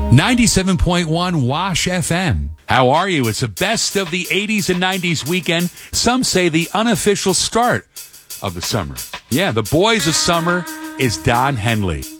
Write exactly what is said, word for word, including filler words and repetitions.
ninety-seven point one Wash F M. How are you? It's the best of the eighties and nineties weekend. Some say the unofficial start of the summer. Yeah, the boys of summer is Don Henley.